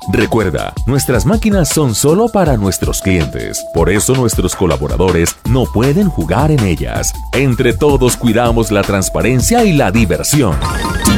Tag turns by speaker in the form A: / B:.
A: Recuerda, nuestras máquinas son solo para nuestros clientes. Por eso nuestros colaboradores no pueden jugar en ellas. Entre todos cuidamos la transparencia y la diversión.